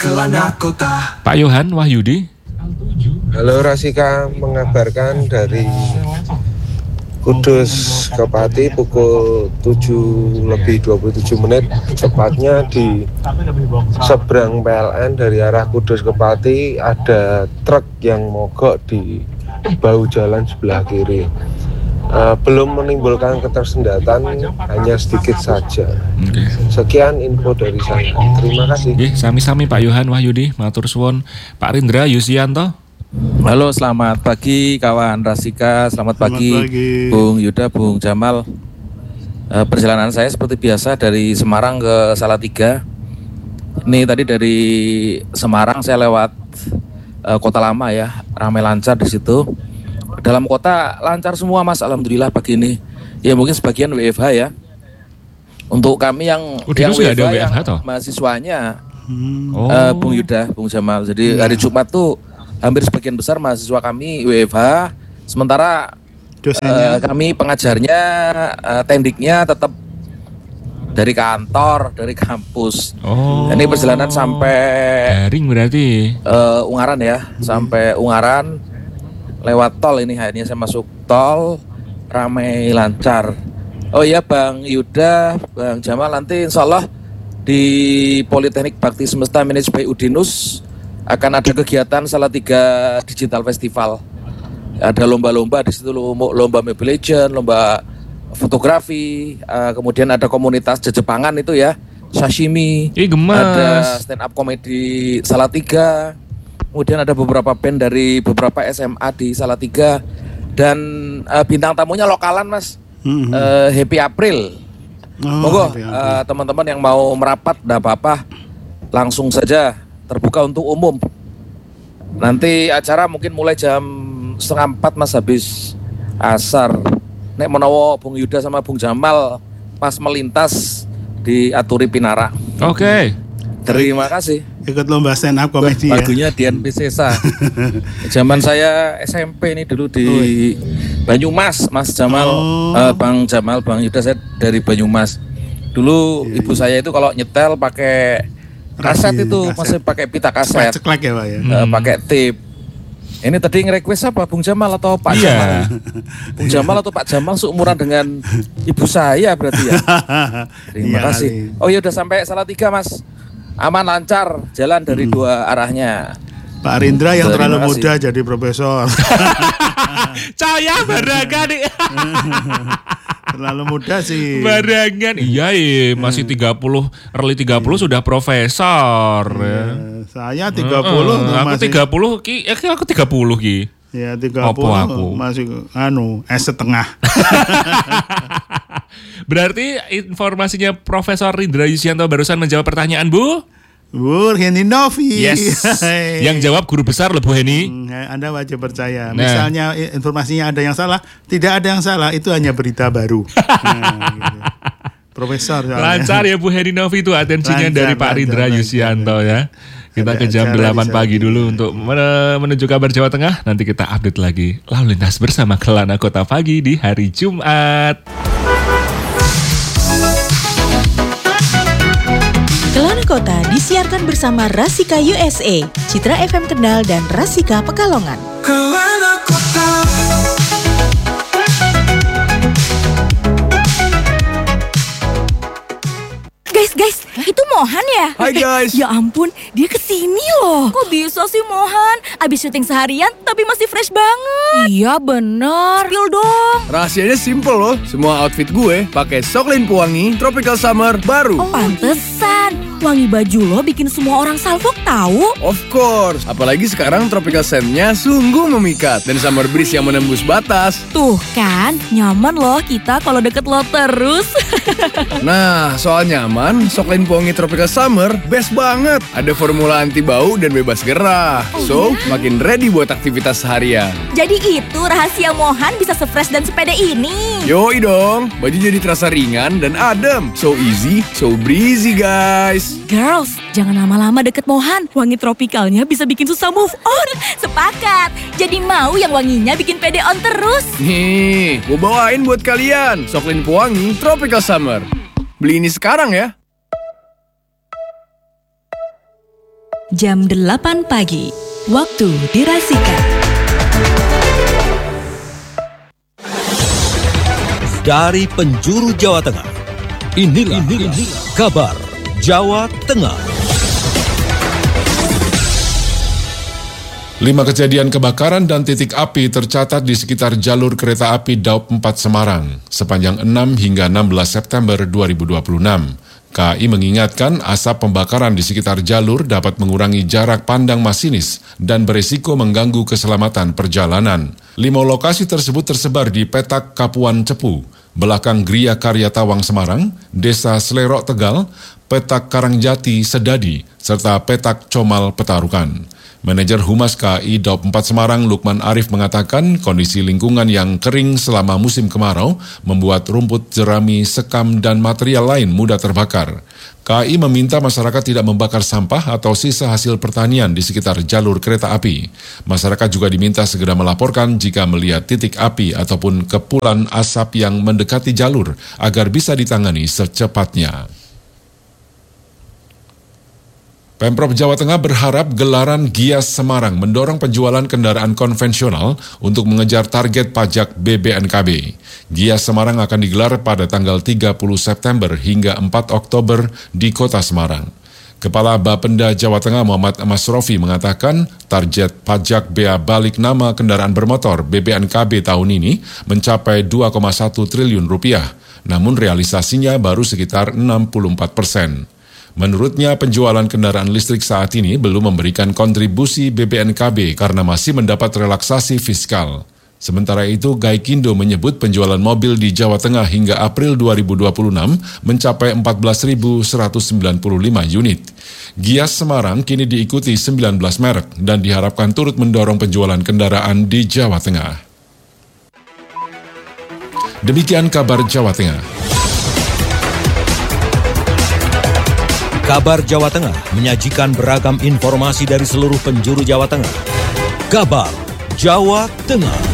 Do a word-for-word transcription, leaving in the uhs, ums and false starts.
Kelana Kota. Pak Yohan Wahyudi. Halo Rasika, mengabarkan dari Kudus ke Pati pukul tujuh lebih dua puluh tujuh menit, tepatnya di seberang P L N dari arah Kudus ke Pati ada truk yang mogok di bahu jalan sebelah kiri. Uh, belum menimbulkan ketersendatan, hanya sedikit saja. Okay. Sekian info dari saya. Terima kasih. Nggih, sami-sami Pak Yohan Wahyudi, matur suwun. Pak Rindra Yusianto. Halo, selamat pagi kawan Rasika, selamat, selamat pagi, pagi Bung Yuda, Bung Jamal. E, perjalanan saya seperti biasa dari Semarang ke Salatiga. Ini tadi dari Semarang saya lewat e, Kota Lama ya, ramai lancar di situ. Dalam kota lancar semua Mas, alhamdulillah pagi ini. Ya mungkin sebagian W F H ya. Untuk kami yang oh, yang W F H, ada W F H yang toh? mahasiswanya, hmm. oh. e, Bung Yuda, Bung Jamal. Jadi hari Jumat tuh hampir sebagian besar mahasiswa kami W F H, sementara uh, kami pengajarnya, uh, tendiknya tetap dari kantor, dari kampus. Oh. Ini perjalanan sampai daring berarti. Uh, Ungaran ya, hmm. sampai Ungaran lewat tol ini. Akhirnya saya masuk tol, ramai lancar. Oh iya Bang Yuda, Bang Jamal, nanti insya Allah di Politeknik Bakti Semesta Managed by Udinus akan ada kegiatan Salatiga Digital Festival. Ada lomba-lomba di situ, lomba Mobile Legends, lomba fotografi, uh, kemudian ada komunitas Jejepangan itu ya, sashimi. Ih, gemas. Ada stand up comedy Salatiga. Kemudian ada beberapa band dari beberapa S M A di Salatiga dan uh, bintang tamunya lokalan Mas. Mm-hmm. uh, Happy April. Oh, Monggo uh, teman-teman yang mau merapat, enggak apa-apa, langsung saja. Terbuka untuk umum. Nanti acara mungkin mulai jam setengah empat Mas, habis asar. Nek menawa Bung Yuda sama Bung Jamal pas melintas diaturi Pinara. Oke. Okay. Terima kasih. Ikut lomba stand up komedi ya. Lagunya Dian Piscesa. Zaman saya S M P ini dulu di Banyumas, Mas Jamal, oh. uh, Bang Jamal, Bang Yuda, saya dari Banyumas. Dulu yeah, ibu yeah. saya itu kalau nyetel pakai kaset itu, kaset. Masih pakai pita kaset. Ceklek ya Pak ya. Uh, hmm. Pakai tape. Ini tadi nge-request apa, Bung Jamal atau Pak yeah. Jamal? Bung Jamal atau Pak Jamal seumuran dengan ibu saya berarti ya. Terima yeah, kasih. Yeah. Oh ya udah sampai Salatiga Mas. Aman lancar, jalan dari hmm. dua arahnya. Pak Rindra yang terlalu kasih. Muda jadi profesor. Caya barangan nih. Terlalu muda sih. Barangan. Iya, iya, masih tiga puluh, early tiga puluh sudah profesor. Ya. Saya tiga puluh. Uh, aku tiga puluh ki, ya aku tiga puluh ki. Ya tiga puluh aku? Masih anu, S setengah. Berarti informasinya Profesor Rindra Yusianto barusan menjawab pertanyaan Bu? Bu Heni Novi. Yes. Yang jawab guru besar loh Bu Heni. Hmm, Anda wajib percaya. Nah. Misalnya informasinya ada yang salah, tidak ada yang salah, itu hanya berita baru. Nah, gitu. Profesor. Soalnya. Lancar ya Bu Heni Novi itu atensinya lancar, dari Pak Rindra lancar, Yusianto lancar. Ya. Kita ada ke jam delapan pagi dulu untuk menuju kabar Jawa Tengah. Nanti kita update lagi lalu lintas bersama Kelana Kota Pagi di hari Jumat. Kelana Kota disiarkan bersama Rasika U S A, Citra F M Kendal dan Rasika Pekalongan. Kelana Kota. Guys, guys, itu Mohan ya? Hai guys. Ya ampun, dia kesini loh. Kok bisa sih Mohan? Abis syuting seharian tapi masih fresh banget. Iya bener. Spill dong. Rahasianya simple loh. Semua outfit gue pakai Soklin Pewangi Tropical Summer baru. Oh, pantesan. Wangi baju lo bikin semua orang salfok tahu. Of course. Apalagi sekarang Tropical Scent-nya sungguh memikat. Dan Summer Breeze yang menembus batas. Tuh kan, nyaman loh kita kalau deket lo terus. Nah, soal nyaman, Soklin Pewangi Tropical Summer best banget. Ada formula anti bau dan bebas gerah. Oh, so, ya? Makin ready buat aktivitas seharian. Jadi itu rahasia Mohan bisa se-fresh dan sepede ini. Yoi dong, baju jadi terasa ringan dan adem. So easy, so breezy guys. Girls, jangan lama-lama deket Mohan. Wangi tropikalnya bisa bikin susah move on. Sepakat. Jadi mau yang wanginya bikin pede on terus. Nih, gue bawain buat kalian. Soklin Pewangi Tropical Summer. Beli ini sekarang ya. jam delapan pagi, waktu dirasikan. Dari penjuru Jawa Tengah, inilah, inilah, inilah kabar Jawa Tengah. Lima kejadian kebakaran dan titik api tercatat di sekitar jalur kereta api Daup empat Semarang sepanjang enam hingga enam belas September dua ribu dua puluh enam. K A I mengingatkan asap pembakaran di sekitar jalur dapat mengurangi jarak pandang masinis dan beresiko mengganggu keselamatan perjalanan. Lima lokasi tersebut tersebar di Petak Kapuan Cepu, belakang Gria Karya Tawang Semarang, Desa Selerok Tegal, Petak Karangjati Sedadi, serta Petak Comal Petarukan. Manajer Humas K A I Daup empat Semarang Lukman Arif mengatakan kondisi lingkungan yang kering selama musim kemarau membuat rumput, jerami, sekam, dan material lain mudah terbakar. K A I meminta masyarakat tidak membakar sampah atau sisa hasil pertanian di sekitar jalur kereta api. Masyarakat juga diminta segera melaporkan jika melihat titik api ataupun kepulan asap yang mendekati jalur agar bisa ditangani secepatnya. Pemprov Jawa Tengah berharap gelaran Gias Semarang mendorong penjualan kendaraan konvensional untuk mengejar target pajak B B N K B. Gias Semarang akan digelar pada tanggal tiga puluh September hingga empat Oktober di Kota Semarang. Kepala Bapenda Jawa Tengah Muhammad Masrofi mengatakan target pajak bea balik nama kendaraan bermotor B B N K B tahun ini mencapai dua koma satu triliun rupiah, namun realisasinya baru sekitar enam puluh empat persen. Menurutnya, penjualan kendaraan listrik saat ini belum memberikan kontribusi B B N K B karena masih mendapat relaksasi fiskal. Sementara itu, Gaikindo menyebut penjualan mobil di Jawa Tengah hingga April dua ribu dua puluh enam mencapai empat belas ribu seratus sembilan puluh lima unit. Gias Semarang kini diikuti sembilan belas merek dan diharapkan turut mendorong penjualan kendaraan di Jawa Tengah. Demikian kabar Jawa Tengah. Kabar Jawa Tengah menyajikan beragam informasi dari seluruh penjuru Jawa Tengah. Kabar Jawa Tengah.